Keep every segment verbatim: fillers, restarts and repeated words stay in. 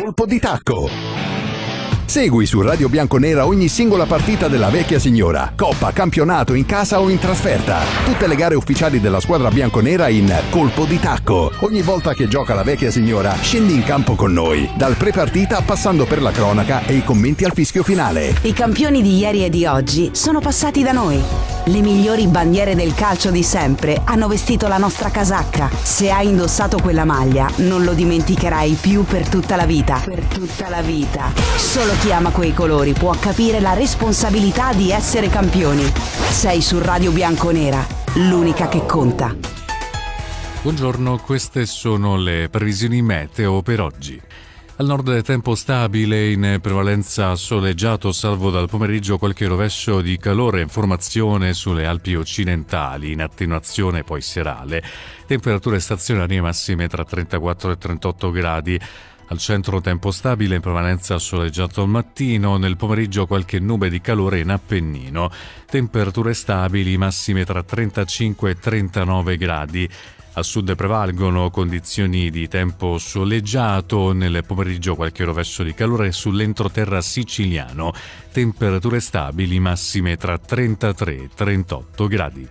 Colpo di tacco. Segui su Radio Bianconera ogni singola partita della vecchia signora, coppa, campionato, in casa o in trasferta. Tutte le gare ufficiali della squadra bianconera in Colpo di tacco. Ogni volta che gioca la vecchia signora, scendi in campo con noi, dal pre-partita passando per la cronaca e i commenti al fischio finale. I campioni di ieri e di oggi sono passati da noi. Le migliori bandiere del calcio di sempre hanno vestito la nostra casacca. Se hai indossato quella maglia, non lo dimenticherai più per tutta la vita. Per tutta la vita. Solo chi ama quei colori può capire la responsabilità di essere campioni. Sei su Radio Bianconera, l'unica che conta. Buongiorno, queste sono le previsioni meteo per oggi. Al nord tempo stabile, in prevalenza soleggiato, salvo dal pomeriggio qualche rovescio di calore, informazione sulle Alpi occidentali, in attenuazione poi serale. Temperature stazionarie massime tra trentaquattro e trentotto gradi. Al centro tempo stabile, in prevalenza soleggiato al mattino, nel pomeriggio qualche nube di calore in Appennino. Temperature stabili, massime tra trentacinque e trentanove gradi. A sud prevalgono condizioni di tempo soleggiato, nel pomeriggio qualche rovescio di calore sull'entroterra siciliano. Temperature stabili, massime tra trentatré e trentotto gradi.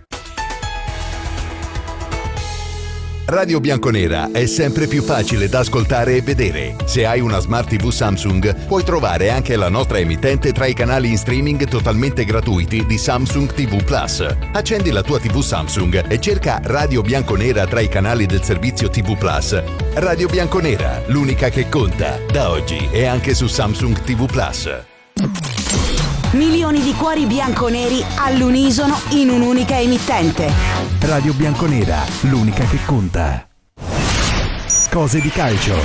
Radio Bianconera è sempre più facile da ascoltare e vedere. Se hai una Smart tivù Samsung, puoi trovare anche la nostra emittente tra i canali in streaming totalmente gratuiti di Samsung tivù Plus. Accendi la tua tivù Samsung e cerca Radio Bianconera tra i canali del servizio tivù Plus. Radio Bianconera, l'unica che conta. Da oggi è anche su Samsung tivù Plus. Milioni di cuori bianconeri all'unisono in un'unica emittente. Radio Bianconera, l'unica che conta. Cose di calcio.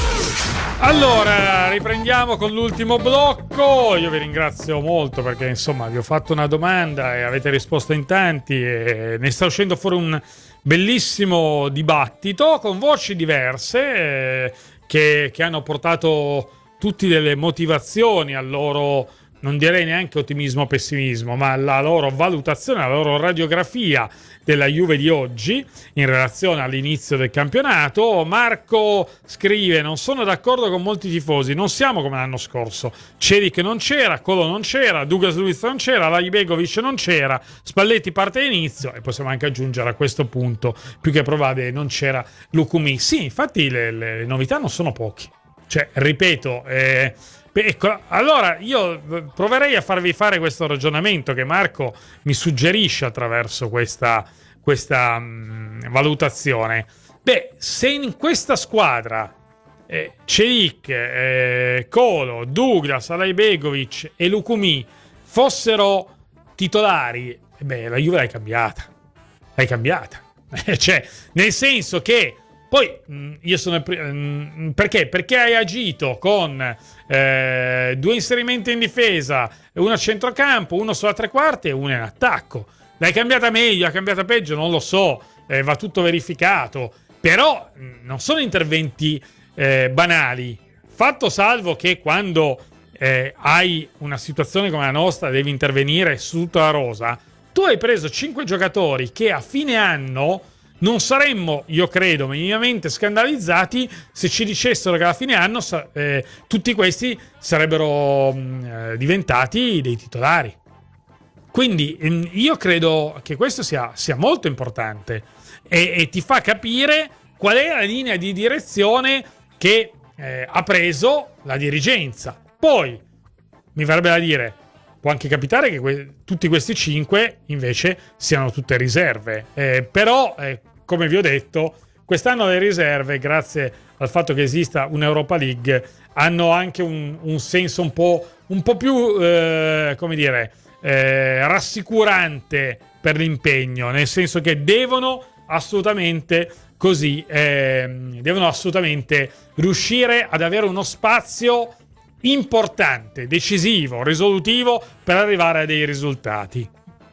Allora, riprendiamo con l'ultimo blocco. Io vi ringrazio molto perché insomma vi ho fatto una domanda e avete risposto in tanti e ne sta uscendo fuori un bellissimo dibattito con voci diverse eh, che, che hanno portato tutti delle motivazioni al loro, non direi neanche ottimismo o pessimismo, ma la loro valutazione, la loro radiografia della Juve di oggi in relazione all'inizio del campionato. Marco scrive: non sono d'accordo con molti tifosi, non siamo come l'anno scorso. Celic non c'era, Colo non c'era, Douglas Luiz non c'era, Laibegovic non c'era, Spalletti parte all'inizio e possiamo anche aggiungere a questo punto, più che probabile, non c'era Lukumi. Sì, infatti le, le novità non sono pochi, cioè ripeto, eh, ecco, allora io proverei a farvi fare questo ragionamento che Marco mi suggerisce attraverso questa, questa mh, valutazione. Beh, se in questa squadra eh, Celic, eh, Colo, Douglas, Alaibegovic e Lukumi fossero titolari, beh, la Juve l'hai cambiata. L'hai cambiata. Cioè, nel senso che poi io sono perché? Perché hai agito con eh, due inserimenti in difesa, uno a centrocampo, uno sulla tre quarti e uno in attacco. L'hai cambiata meglio, l'hai cambiata peggio, non lo so, eh, va tutto verificato. Però non sono interventi eh, banali. Fatto salvo che quando eh, hai una situazione come la nostra devi intervenire su tutta la rosa, tu hai preso cinque giocatori che a fine anno non saremmo, io credo, minimamente scandalizzati se ci dicessero che alla fine anno eh, tutti questi sarebbero eh, diventati dei titolari. Quindi eh, io credo che questo sia, sia molto importante e, e ti fa capire qual è la linea di direzione che eh, ha preso la dirigenza. Poi mi verrebbe da dire, può anche capitare che que- tutti questi cinque invece siano tutte riserve, eh, però eh, come vi ho detto, quest'anno le riserve, grazie al fatto che esista un'Europa League, hanno anche un, un senso un po', un po' più, eh, come dire, eh, rassicurante per l'impegno, nel senso che devono assolutamente così, eh, devono assolutamente riuscire ad avere uno spazio importante, decisivo, risolutivo per arrivare a dei risultati.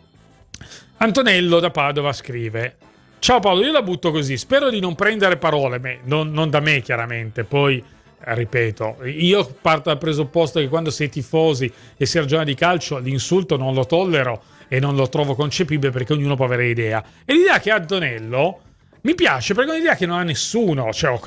Antonello da Padova scrive: ciao Paolo, io la butto così, spero di non prendere parole, me, non, non da me chiaramente, poi eh, ripeto, io parto dal presupposto che quando si è tifosi e si ragiona di calcio l'insulto non lo tollero e non lo trovo concepibile perché ognuno può avere idea, e l'idea che ha Antonello mi piace perché è un'idea che non ha nessuno, cioè